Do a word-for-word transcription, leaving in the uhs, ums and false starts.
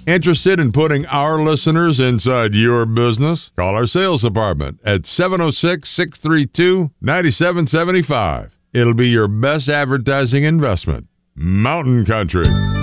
Interested in putting our listeners inside your business? Call our sales department at seven oh six, six three two, nine seven seven five. It'll be your best advertising investment. Mountain Country.